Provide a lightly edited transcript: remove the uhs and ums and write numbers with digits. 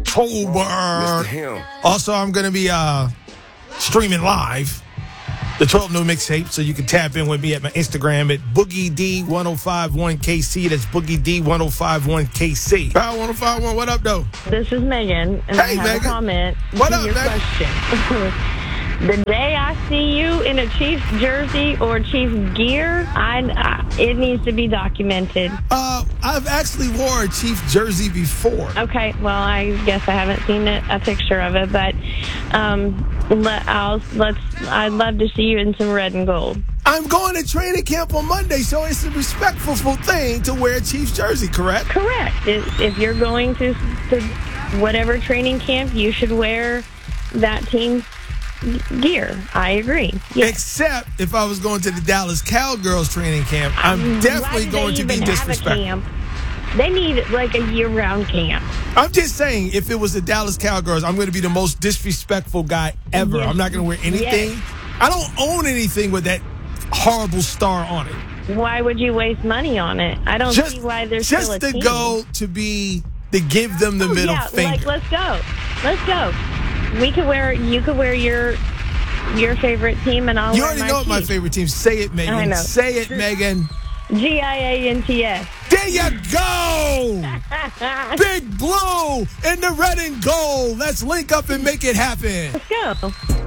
October. Also, I'm going to be streaming live the 12 New Mixtape, so you can tap in with me at my Instagram at BoogieD1051KC. That's BoogieD1051KC. Power 1051, what up, though? This is Megan, and I have a comment What to up, your Megan? question. The day I see you in a Chiefs jersey or Chiefs gear, it needs to be documented. I've actually wore a Chiefs jersey before. Okay, well, I guess I haven't seen a picture of it, but I'd love to see you in some red and gold. I'm going to training camp on Monday, so it's a respectful thing to wear a Chiefs jersey, correct? Correct. If you're going to whatever training camp, you should wear that team's gear. I agree. Yes. Except if I was going to the Dallas Cowgirls training camp, I'm definitely going to be disrespectful. They need like a year-round camp. I'm just saying, if it was the Dallas Cowgirls, I'm going to be the most disrespectful guy ever. Yes. I'm not going to wear anything. Yes. I don't own anything with that horrible star on it. Why would you waste money on it? I don't see why there's still a team. Just to go to give them the middle finger. Like, let's go. You could wear your favorite team, and I'll You wear already my know what my team. favorite team. Say it, Megan. I know. Say it, Megan. GIANTS. There you go. Big Blue in the red and gold. Let's link up and make it happen. Let's go.